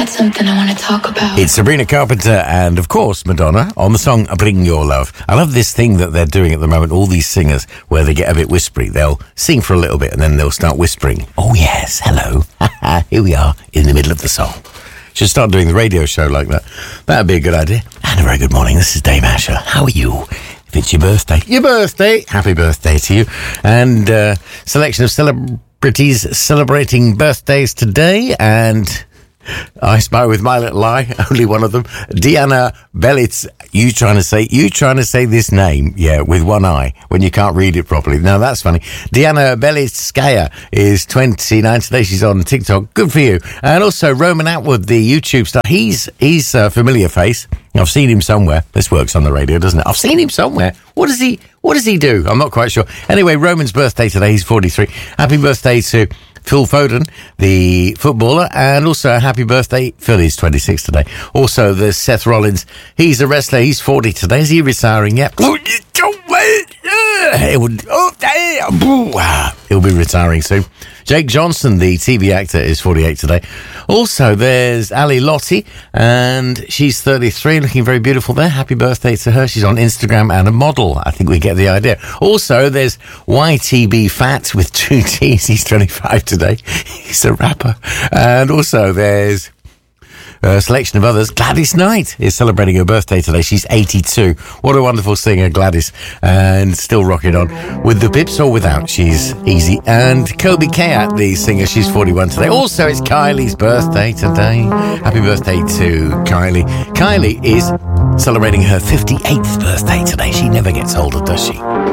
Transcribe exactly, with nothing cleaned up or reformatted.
got something I want to talk about. It's Sabrina Carpenter and, of course, Madonna on the song Bring Your Love. I love this thing that they're doing at the moment, all these singers, where they get a bit whispery. They'll sing for a little bit and then they'll start whispering. Oh, yes, hello. Here we are in the middle of the song. Should start doing the radio show like that. That'd be a good idea. And a very good morning. This is Dave Asher. How are you? If it's your birthday, your birthday, happy birthday to you. And uh, selection of celebrities celebrating birthdays today. And I spy with my little eye, only one of them, Diana Belitz. You trying to say, you trying to say this name, yeah, with one eye, when you can't read it properly. Now, that's funny. Diana Belitskaya is twenty-nine today. She's on TikTok. Good for you. And also, Roman Atwood, the YouTube star. He's, he's a familiar face. I've seen him somewhere. This works on the radio, doesn't it? I've seen him somewhere. What does he, what does he do? I'm not quite sure. Anyway, Roman's birthday today. He's forty-three. Happy birthday to Phil Foden, the footballer, and also a happy birthday. Phil is twenty-six today. Also, there's Seth Rollins. He's a wrestler. He's forty today. Is he retiring yet? He'll be retiring soon. Jake Johnson, the T V actor, is forty-eight today. Also, there's Ali Lotti, and she's thirty-three, looking very beautiful there. Happy birthday to her. She's on Instagram and a model. I think we get the idea. Also, there's Y T B Fat with two T's. He's twenty-five today. He's a rapper. And also, there's a selection of others. Gladys Knight is celebrating her birthday today. She's eighty-two. What a wonderful singer, Gladys. And still rocking on. With the pips or without, she's easy. And Kobe Kayat, the singer, she's forty-one today. Also, it's Kylie's birthday today. Happy birthday to Kylie. Kylie is celebrating her fifty-eighth birthday today. She never gets older, does she?